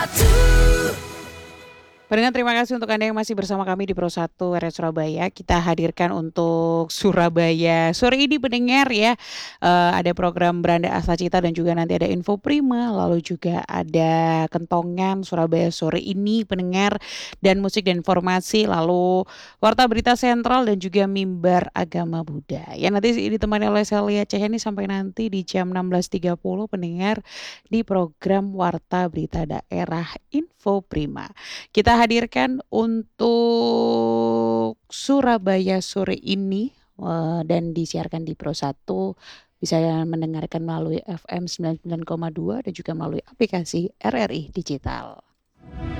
Pendengar, terima kasih untuk Anda yang masih bersama kami di Pro 1 RS Surabaya. Kita hadirkan untuk Surabaya sore ini pendengar ya, ada program Beranda Asa Cita dan juga nanti ada Info Prima, lalu juga ada Kentongan Surabaya sore ini pendengar, dan musik dan informasi, lalu Warta Berita Sentral dan juga Mimbar Agama Buddha. Ya nanti ditemani oleh Celia Ceheni sampai nanti di jam 16.30 pendengar di program Warta Berita Daerah Info Prima. Kita hadirkan untuk Surabaya sore ini dan disiarkan di Pro 1. Bisa mendengarkan melalui FM 99,2 dan juga melalui aplikasi RRI Digital.